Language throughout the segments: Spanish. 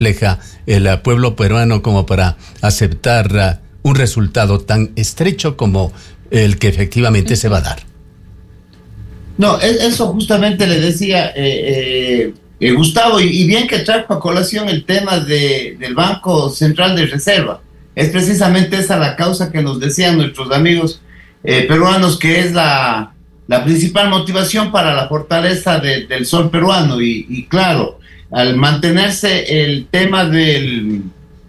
refleja el pueblo peruano como para aceptar un resultado tan estrecho como el que efectivamente se va a dar. No, eso justamente le decía Gustavo, y bien que trajo a colación el tema del Banco Central de Reserva. Es precisamente esa la causa que nos decían nuestros amigos peruanos, que es la principal motivación para la fortaleza del sol peruano. Y claro, al mantenerse el tema del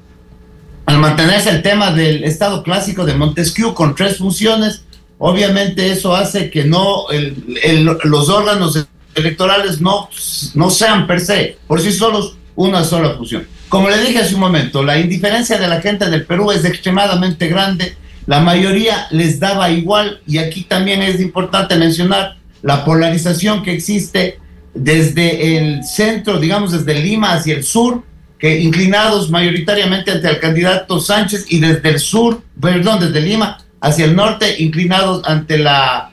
Estado clásico de Montesquieu con 3 funciones, obviamente eso hace que los órganos electorales no sean per se, por sí solos, una sola función. Como le dije hace un momento, la indiferencia de la gente del Perú es extremadamente grande, la mayoría les daba igual, y aquí también es importante mencionar la polarización que existe desde el centro, digamos desde Lima hacia el sur, que inclinados mayoritariamente ante el candidato Sánchez, y desde Lima hacia el norte, inclinados ante la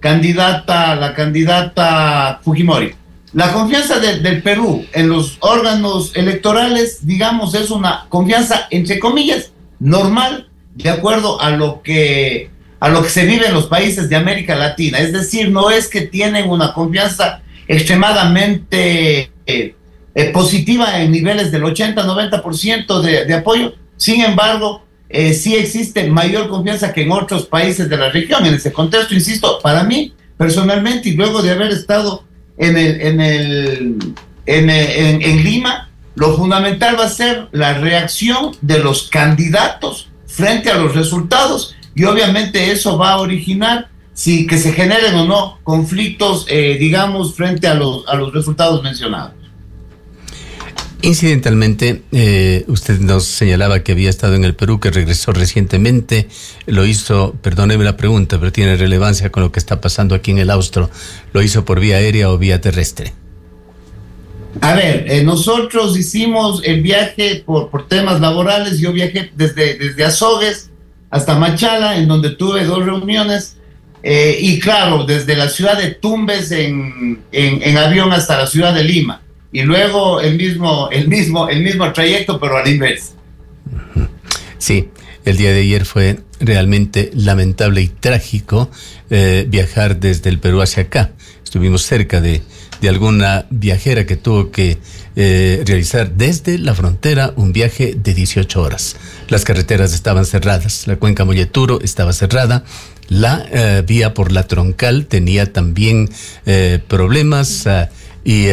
candidata Fujimori. La confianza del Perú en los órganos electorales, digamos, es una confianza, entre comillas, normal, de acuerdo a lo que se vive en los países de América Latina. Es decir, no es que tienen una confianza extremadamente positiva en niveles del 80-90% de apoyo. Sin embargo, sí existe mayor confianza que en otros países de la región. En ese contexto, insisto, para mí personalmente, y luego de haber estado en Lima, lo fundamental va a ser la reacción de los candidatos frente a los resultados, y obviamente eso va a originar que se generen o no conflictos, digamos, frente a los resultados mencionados. Incidentalmente, usted nos señalaba que había estado en el Perú, que regresó recientemente, lo hizo, perdóneme la pregunta, pero tiene relevancia con lo que está pasando aquí en el Austro, ¿lo hizo por vía aérea o vía terrestre? A ver, nosotros hicimos el viaje por temas laborales. Yo viajé desde Azogues hasta Machala, en donde tuve 2 reuniones, y claro, desde la ciudad de Tumbes en avión hasta la ciudad de Lima. Y luego el mismo trayecto, pero a la inversa. Sí, el día de ayer fue realmente lamentable y trágico viajar desde el Perú hacia acá. Estuvimos cerca de alguna viajera que tuvo que realizar desde la frontera un viaje de 18 horas. Las carreteras estaban cerradas, la cuenca Molleturo estaba cerrada, la vía por la troncal tenía también problemas y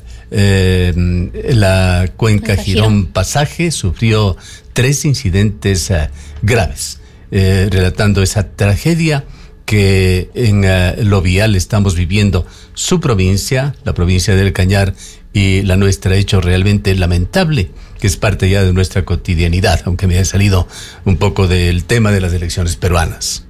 la cuenca Girón Pasaje sufrió 3 incidentes graves, relatando esa tragedia que en lo vial estamos viviendo su provincia, la provincia del Cañar, y la nuestra, hecho realmente lamentable, que es parte ya de nuestra cotidianidad, aunque me haya salido un poco del tema de las elecciones peruanas.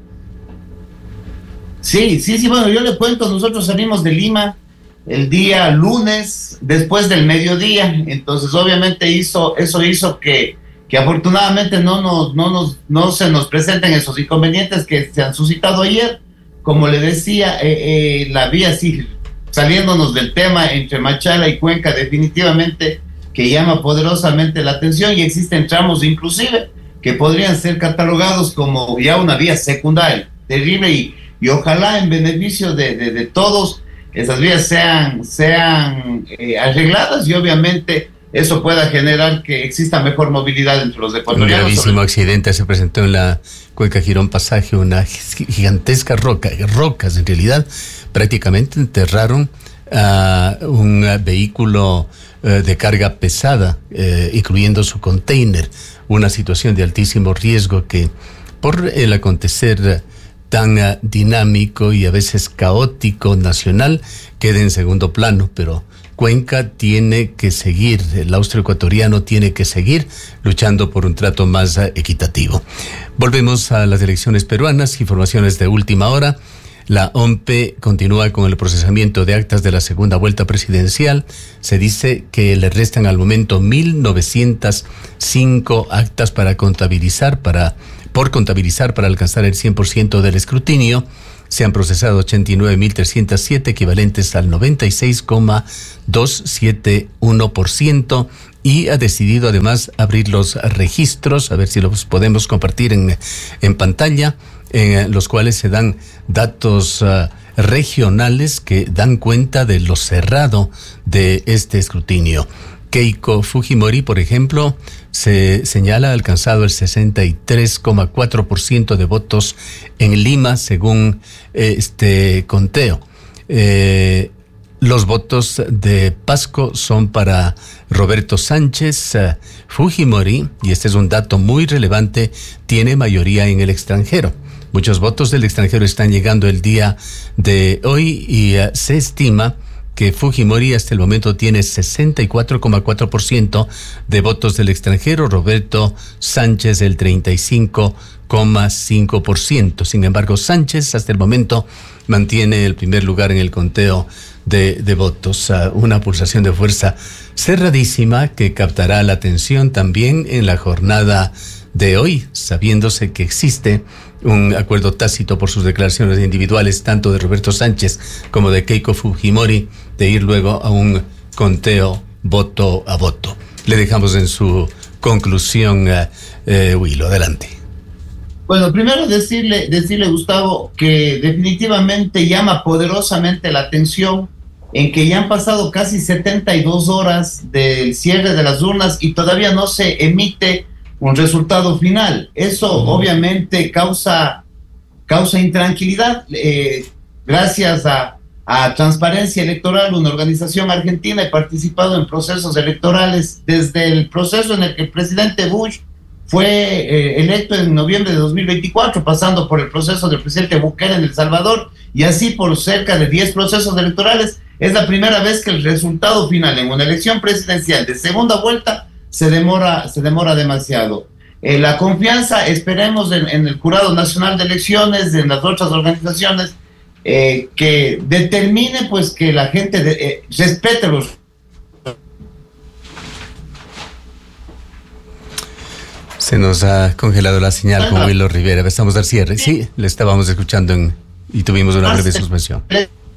Sí, bueno, yo le cuento, nosotros salimos de Lima el día lunes, después del mediodía, entonces obviamente eso hizo que afortunadamente no se nos presenten esos inconvenientes que se han suscitado ayer. Como le decía, la vía, sí, saliéndonos del tema entre Machala y Cuenca, definitivamente que llama poderosamente la atención, y existen tramos inclusive que podrían ser catalogados como ya una vía secundaria, terrible, y ojalá en beneficio de todos esas vías sean arregladas, y obviamente eso pueda generar que exista mejor movilidad entre los ecuatorianos. Un gravísimo accidente se presentó en la cuenca Girón Pasaje, una gigantesca rocas en realidad prácticamente enterraron a un vehículo de carga pesada, incluyendo su container, una situación de altísimo riesgo que por el acontecer tan dinámico y a veces caótico nacional queda en segundo plano, pero Cuenca tiene que seguir, el austroecuatoriano tiene que seguir luchando por un trato más equitativo. Volvemos a las elecciones peruanas, informaciones de última hora. La OMPE continúa con el procesamiento de actas de la segunda vuelta presidencial. Se dice que le restan al momento 1.905 actas por contabilizar para alcanzar el 100% del escrutinio. se han procesado 89.307, equivalentes al 96,271%, y ha decidido además abrir los registros, a ver si los podemos compartir en pantalla, en los cuales se dan datos regionales que dan cuenta de lo cerrado de este escrutinio. Keiko Fujimori, por ejemplo, se señala alcanzado el 63,4% de votos en Lima, según este conteo. Los votos de Pasco son para Roberto Sánchez. Fujimori, y este es un dato muy relevante, tiene mayoría en el extranjero. Muchos votos del extranjero están llegando el día de hoy y se estima que Fujimori hasta el momento tiene 64,4% de votos del extranjero, Roberto Sánchez el 35,5%. Sin embargo, Sánchez hasta el momento mantiene el primer lugar en el conteo de votos. Una pulsación de fuerza cerradísima que captará la atención también en la jornada de hoy, sabiéndose que existe un acuerdo tácito por sus declaraciones individuales, tanto de Roberto Sánchez como de Keiko Fujimori, de ir luego a un conteo voto a voto. Le dejamos en su conclusión, Willo, adelante. Bueno, primero decirle, Gustavo, que definitivamente llama poderosamente la atención en que ya han pasado casi 72 horas del cierre de las urnas y todavía no se emite un resultado final. Eso obviamente causa intranquilidad. Gracias a Transparencia Electoral, una organización argentina, he participado en procesos electorales desde el proceso en el que el presidente Bush fue electo en noviembre de 2024, pasando por el proceso del presidente Bukele en El Salvador, y así por cerca de 10 procesos electorales. Es la primera vez que el resultado final en una elección presidencial de segunda vuelta se demora demasiado. La confianza, esperemos, en el Jurado Nacional de Elecciones, en las otras organizaciones, que determine pues que la gente respete los... Se nos ha congelado la señal con Willo Rivera. Estamos al cierre. Sí, le estábamos escuchando y tuvimos una breve suspensión.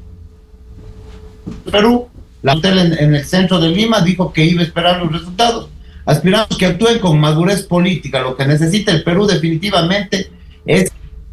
Perú, la hotel en el centro de Lima, dijo que iba a esperar los resultados. Aspiramos que actúen con madurez política. Lo que necesita el Perú definitivamente es...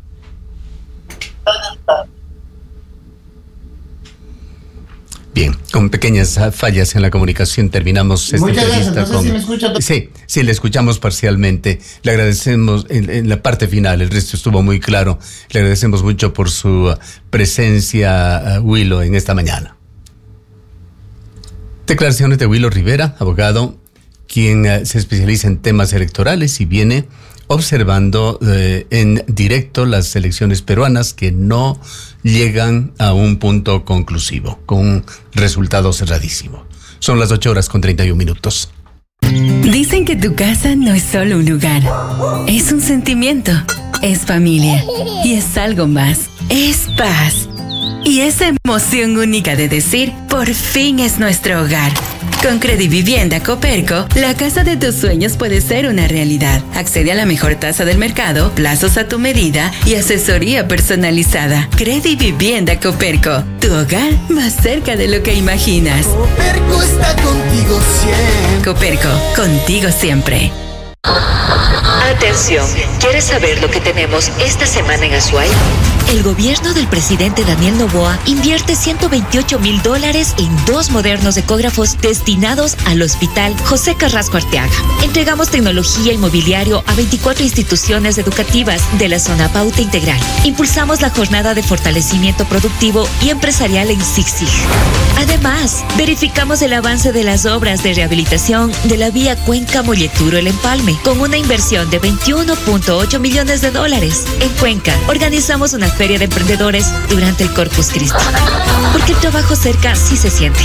Bien, con pequeñas fallas en la comunicación terminamos esta entrevista. No sé si me escucha. Sí, le escuchamos parcialmente. Le agradecemos en la parte final, el resto estuvo muy claro. Le agradecemos mucho por su presencia, Willo, en esta mañana. Declaraciones de Willo Rivera, abogado, quien se especializa en temas electorales y viene observando en directo las elecciones peruanas que no llegan a un punto conclusivo, con un resultado cerradísimo. Son las 8:31. Dicen que tu casa no es solo un lugar, es un sentimiento, es familia y es algo más, es paz. Y esa emoción única de decir, por fin es nuestro hogar. Con Credivivienda Coperco, la casa de tus sueños puede ser una realidad. Accede a la mejor tasa del mercado, plazos a tu medida y asesoría personalizada. Credivivienda Coperco, tu hogar más cerca de lo que imaginas. Coperco está contigo siempre. Coperco, contigo siempre. Atención, ¿quieres saber lo que tenemos esta semana en Azuay? El gobierno del presidente Daniel Noboa invierte $128,000 en 2 modernos ecógrafos destinados al Hospital José Carrasco Arteaga. Entregamos tecnología y mobiliario a 24 instituciones educativas de la zona Pauta Integral. Impulsamos la jornada de fortalecimiento productivo y empresarial en Zig-Zig. Además, verificamos el avance de las obras de rehabilitación de la vía Cuenca-Molleturo-El Empalme, con una inversión de $21.8 millones. En Cuenca, organizamos una feria de emprendedores durante el Corpus Christi. Porque el trabajo cerca sí se siente.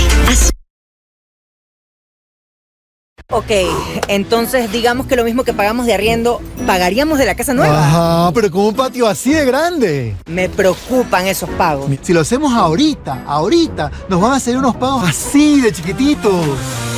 Ok, entonces digamos que lo mismo que pagamos de arriendo, pagaríamos de la casa nueva. Ajá, pero con un patio así de grande. Me preocupan esos pagos. Si lo hacemos ahorita, nos van a hacer unos pagos así de chiquititos.